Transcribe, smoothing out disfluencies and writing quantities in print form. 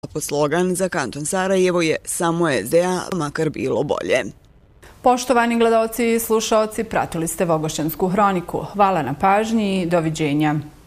Slogan za kanton Sarajevo je "Samo je SDA, makar bilo bolje". Poštovani gledaoci i slušaoci, pratili ste Vogošćansku hroniku. Hvala na pažnji i doviđenja.